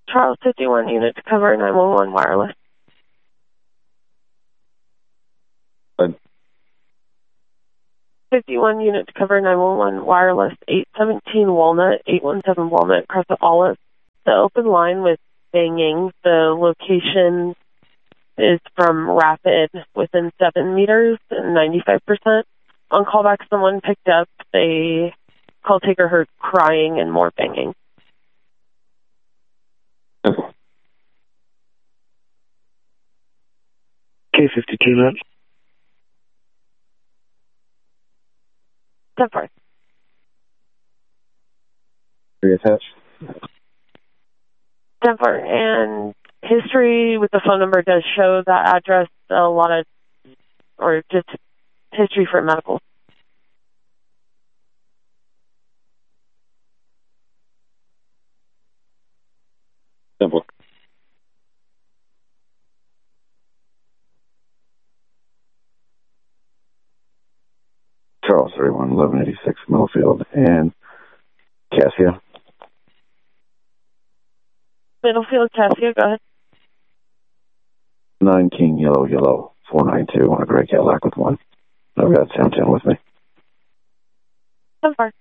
Charles 51 unit to cover 911 wireless. Good. 51 unit to cover 911 wireless, 817 Walnut, 817 Walnut, Crescent Olive. The open line with banging. The location is from Rapid within 7 meters and 95%. On callback, someone picked up. The call taker heard crying and more banging. K52 net. 10-4. Reattach. 10-4. And history with the phone number does show that address, a lot of, or just history for medical. Simple. Charles 31, 1186 Middlefield, and Cassia. Middlefield, Cassia, go ahead. 9 King Yellow Yellow 492 on a gray Cadillac with one. I've got Sam 10 with me. 10-4.